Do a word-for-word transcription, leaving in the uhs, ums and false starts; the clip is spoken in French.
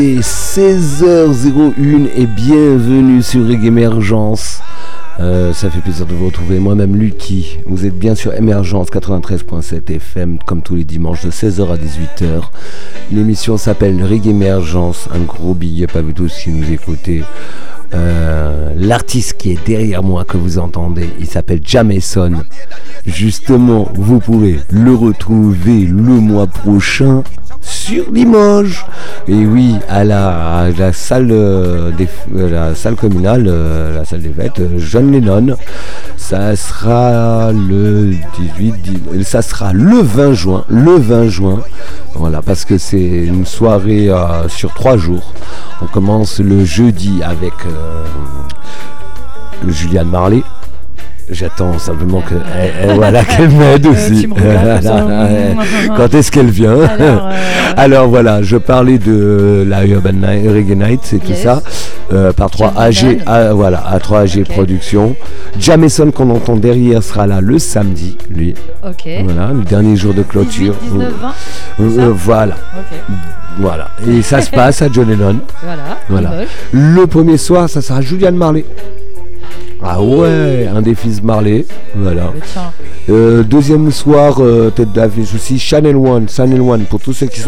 Et seize heures zéro un et bienvenue sur Reggae Émergence. Euh, ça fait plaisir de vous retrouver, moi-même Lucky. Vous êtes bien sur Émergence quatre-vingt-treize virgule sept F M, comme tous les dimanches de seize heures à dix-huit heures. L'émission s'appelle Reggae Émergence. Un gros big up à vous tous qui nous écoutez. Euh, l'artiste qui est derrière moi que vous entendez, il s'appelle Jameson. Justement, vous pourrez le retrouver le mois prochain sur Limoges. Et oui, à la, à la salle euh, des, la salle communale, euh, la salle des fêtes, euh, John Lennon. Ça sera le dix-huit, dix, ça sera le vingt juin, le vingt juin. Voilà, parce que c'est une soirée euh, sur trois jours. On commence le jeudi avec euh, le Julian Marley. J'attends simplement que, elle, elle, voilà, qu'elle m'aide aussi. Euh, Quand est-ce qu'elle vient? Alors, euh... Alors voilà, je parlais de la Urban Night, Reggae Night et tout yes. ça, euh, par trois A G, à, voilà, à trois A G okay. Productions. Jameson qu'on entend derrière sera là le samedi, lui. Ok. Voilà, le dernier jour de clôture. dix-huit, dix-neuf, vingt, euh, euh, voilà. Okay. Voilà. Et ça se passe à John Lennon. Voilà. Voilà. Le premier soir, ça sera Julian Marley. Ah ouais, un des fils Marley, voilà. Euh, deuxième soir, euh, tête d'affiche aussi, Channel One, Channel One, pour tous ceux qui sont